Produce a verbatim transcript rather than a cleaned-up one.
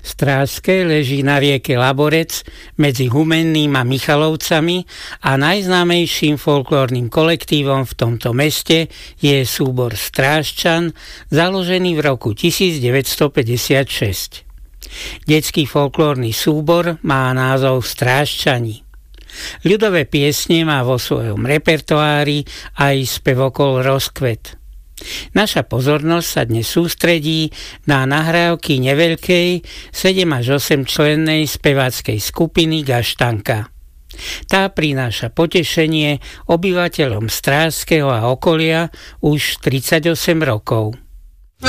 Strážske leží na rieke Laborec medzi Humenným a Michalovcami a najznámejším folklórnym kolektívom v tomto meste je súbor Strážčan, založený v roku devätnásťstopäťdesiatšesť. Detský folklórny súbor má názov Strážčani. Ľudové piesne má vo svojom repertoári aj spevokol Rozkvet. Naša pozornosť sa dnes sústredí na nahrávky neveľkej sedem až osem člennej speváckej skupiny Gaštanka. Tá prináša potešenie obyvateľom Strážskeho a okolia už tridsaťosem rokov.